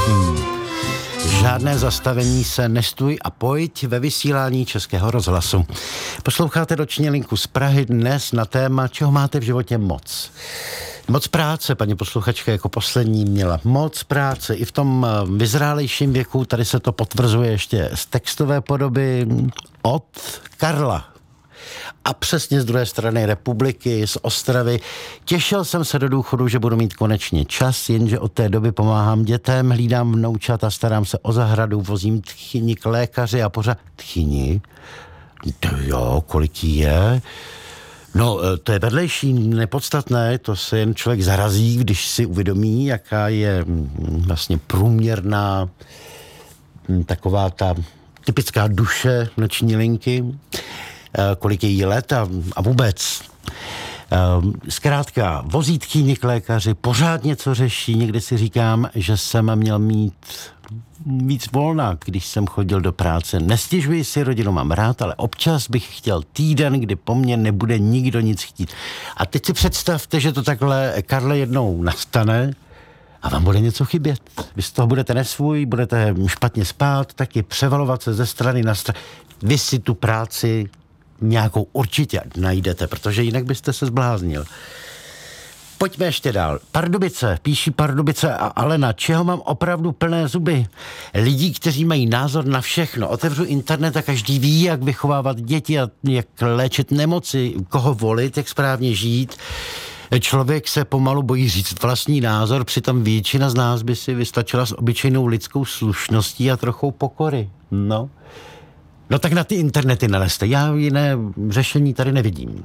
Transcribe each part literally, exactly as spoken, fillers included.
Hmm. Žádné zastavení se, nestůj a pojď ve vysílání Českého rozhlasu. Posloucháte Roční linku z Prahy dnes na téma, čeho máte v životě moc. Moc práce, paní posluchačka jako poslední měla moc práce i v tom vyzrálejším věku, tady se to potvrzuje ještě z textové podoby od Karla. A přesně z druhé strany republiky, z Ostravy. Těšil jsem se do důchodu, že budu mít konečně čas, jenže od té doby pomáhám dětem, hlídám vnoučata, starám se o zahradu, vozím tchyni k lékaři a pořád... Tchyni? To jo, kolik jí je? No, to je vedlejší, nepodstatné, to se jen člověk zarazí, když si uvědomí, jaká je vlastně průměrná taková ta typická duše Noční linky, kolik je jí let a, a vůbec. Zkrátka, vozí tchýni k lékaři, pořád něco řeší, někdy si říkám, že jsem měl mít víc volna, když jsem chodil do práce. Nestěžuji si, rodinu mám rád, ale občas bych chtěl týden, kdy po mně nebude nikdo nic chtít. A teď si představte, že to takhle, Karle, jednou nastane a vám bude něco chybět. Vy z toho budete nesvůj, budete špatně spát, taky převalovat se ze strany na stranu. Vy si tu práci nějakou určitě najdete, protože jinak byste se zbláznil. Pojďme ještě dál. Pardubice, píší Pardubice a Alena, čeho mám opravdu plné zuby? Lidí, kteří mají názor na všechno. Otevřu internet a každý ví, jak vychovávat děti a jak léčit nemoci, koho volit, jak správně žít. Člověk se pomalu bojí říct vlastní názor, přitom většina z nás by si vystačila s obyčejnou lidskou slušností a trochou pokory. No. No tak na ty internety nalezte. Já jiné řešení tady nevidím.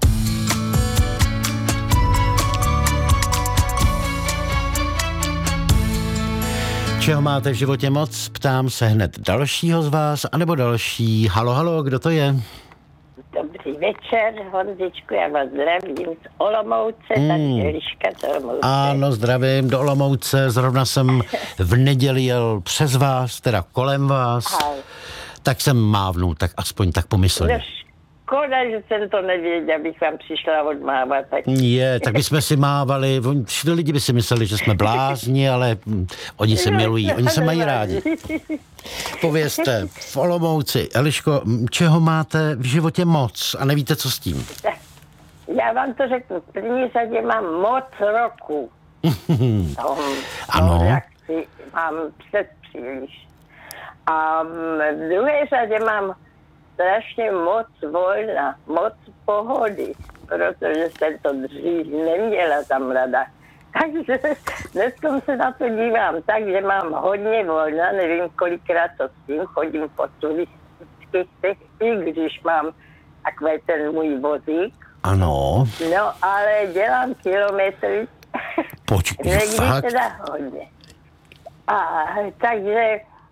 Čeho máte v životě moc? Ptám se hned dalšího z vás, anebo další. Halo, halo, kdo to je? Dobrý večer, Honzičku, já vás zdravím z Olomouce, hmm. tady Eliška z Olomouce. Ano, zdravím do Olomouce, zrovna jsem v neděli jel přes vás, teda kolem vás. Ahoj. Tak jsem mávnul, tak aspoň tak pomyslel. No škoda, že jsem to nevěděl, abych vám přišla odmávat. Tak... Je, tak bychom si mávali, všichni lidi by si mysleli, že jsme blázni, ale hm, oni se milují, oni se mají rádi. Povězte, v Olomouci, Eliško, čeho máte v životě moc a nevíte, co s tím? Já vám to řeknu, v první řadě mám moc roku. Tom, ano. To reakci mám před příliš. A v druhé řadě mám strašně moc volna, moc pohody, protože jsem to dřív neměla tam rada. Takže dneska se na to dívám tak, že mám hodně volna, nevím kolikrát to s tím, chodím po turistických cestách, když mám takový ten můj vozík. Ano. No, ale dělám kilometry. Počkej, někdy fakt? teda hodně. A takže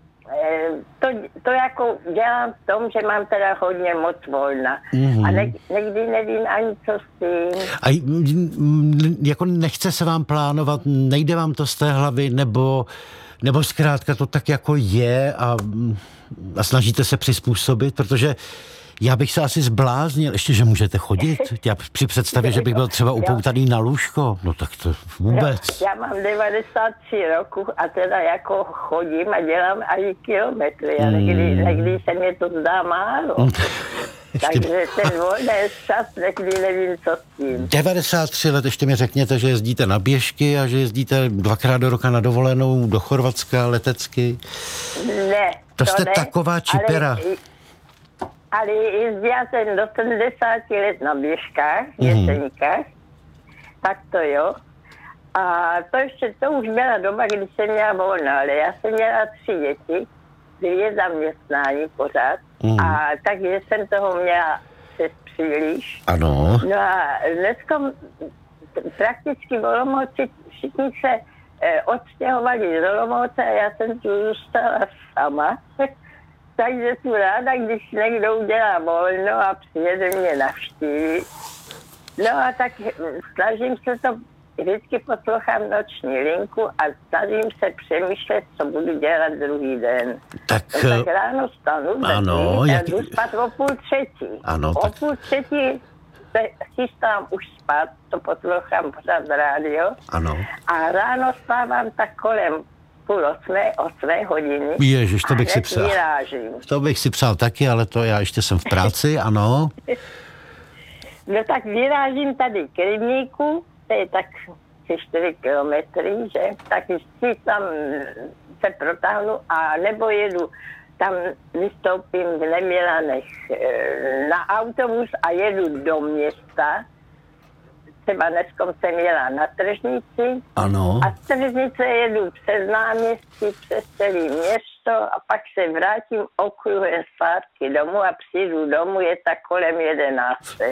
To, to jako dělám v tom, že mám teda hodně moc volna. Mm-hmm. A ne, někdy nevím ani co s tím. A jako nechce se vám plánovat, nejde vám to z té hlavy, nebo, nebo zkrátka to tak jako je a, a snažíte se přizpůsobit, protože já bych se asi zbláznil, ještě, že můžete chodit. Já při představě, že bych byl třeba upoutaný na lůžko. No tak to vůbec. No, já mám devadesát tři roku a teda jako chodím a dělám ani kilometry. A někdy, někdy se mi to zdá málo. Takže ten volný čas, někdy nevím, co s tím. devadesát tři let, ještě mi řekněte, že jezdíte na běžky a že jezdíte dvakrát do roka na dovolenou do Chorvatska letecky. Ne, to, to jste ne, taková čipera. Ale, ale jezdila jsem do sedmdesáti let na běžkách, jeseníkách, tak to jo. A to ještě, to už byla doba, kdy jsem měla volno, ale já jsem měla tři děti, dvě zaměstnání pořád, mm. a takže jsem toho měla přes příliš. Ano. No a dneska prakticky v Olomouci všichni se eh, odstěhovali z Olomouce a já jsem tu zůstala sama. Takže tu ráda, když někdo udělá volno a přijede mě navštívit. No a tak snažím se to, vždycky poslouchám Noční linku a snažím se přemýšlet, co budu dělat druhý den. Tak, no, tak ráno stanu, ano, tak jak... jdu spát o půl třetí. Ano, o tak... půl třetí se chystám už spát, to poslouchám pořád rádio. Ano. A ráno spávám tak kolem půl osmé, osmé hodiny. Ježiš, to bych si přál. Vyrážím. To bych si přál taky, ale to já ještě jsem v práci, ano. No tak vyrážím tady k rybníku, to je tak tři čtyři kilometry, že? Tak si tam se protáhnu a nebo jedu, tam vystoupím v Nemilanech na autobus a jedu do města. Třeba dneskom jsem jela na tržnici. Ano. A z tržnice jedu přes náměstí, přes celé město a pak se vrátím okruhem zpátky domů a přijdu domů, je tak kolem jedenácté.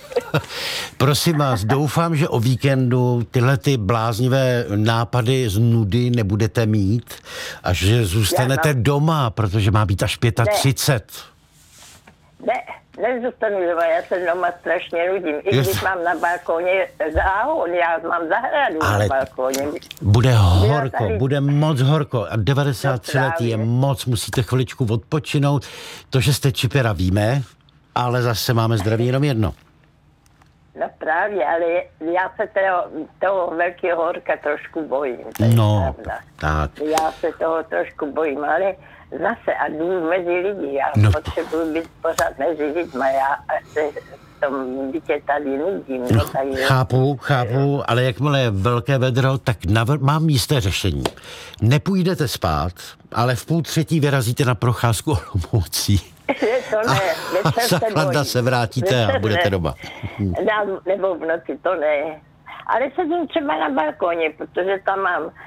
Prosím vás, doufám, že o víkendu tyhle ty bláznivé nápady z nudy nebudete mít a že zůstanete mám... doma, protože má být až třicet pět. Ne, nezůstanu doma, já se doma strašně nudím. I když mám na balkóně záhon, já mám zahradu ale na balkóně. Bude horko, tady... bude moc horko. A devadesát tři let je moc, musíte chviličku odpočinout. To, že jste čipera, víme, ale zase máme zdraví jenom jedno. No právě, ale já se toho, toho velkého horka trošku bojím. No, tak. Já se toho trošku bojím, ale zase a jdu mezi lidi. Já no. potřebuji být pořád mezi lidma. Já se v tom bytě tady nudím. No, no, chápu, chápu, ale jakmile je velké vedro, tak navr- mám jisté řešení. Nepůjdete spát, ale v půl třetí vyrazíte na procházku Olomoucí. To ne, a za chlada se vrátíte a budete ne. doma. Dám, nebo v noci, to ne. Ale sedím třeba na balkóně, protože tam mám um,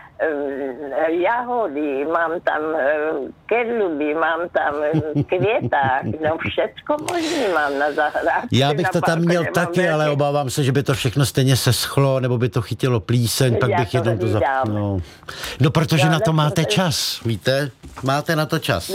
jahody, mám tam um, kedluby, mám tam um, květák, no všecko možný mám na zahrádce. Já bych to tam měl taky, velký... ale obávám se, že by to všechno stejně seschlo, nebo by to chytilo plíseň, pak bych jednou to za... No. no, protože no, na to máte to... čas, víte? Máte na to čas.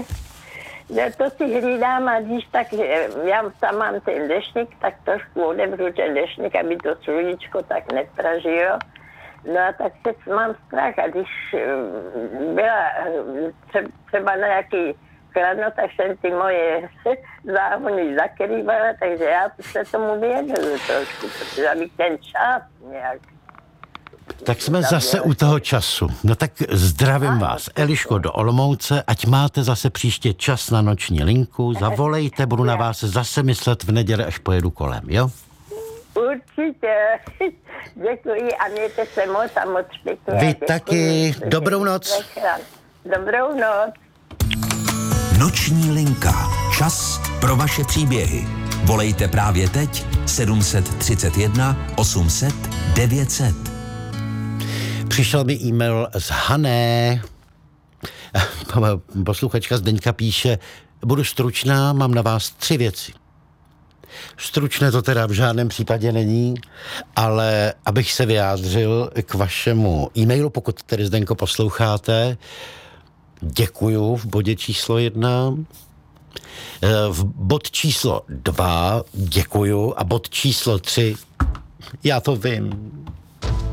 No to si hlídám a když tak, já tam mám ten dešník, tak trošku odebřu ten dešník, aby to sluníčko tak nepražilo. No a tak se mám strach a když byla třeba na nějaký kladno, tak jsem ty moje záhony zakrývala, takže já se tomu věnuju trošku, protože aby ten čas nějak... Tak jsme zase u toho času. No tak zdravím vás, Eliško, do Olomouce, ať máte zase příště čas na noční linku, zavolejte, budu na vás zase myslet v neděli, až pojedu kolem, jo? Určitě. Děkuji a mějte se moc a moc pěkně. Vy děkuji. Taky. Dobrou noc. Dobrou noc. Noční linka. Čas pro vaše příběhy. Volejte právě teď sedm tři jedna osm set devět set. Přišel mi e-mail z Hané. Posluchačka Zdeňka píše, budu stručná, mám na vás tři věci. Stručné to teda v žádném případě není, ale abych se vyjádřil k vašemu e-mailu, pokud tedy Zdenko posloucháte, děkuju v bodě číslo jedna. V bod číslo dva děkuju a bod číslo tři, já to vím.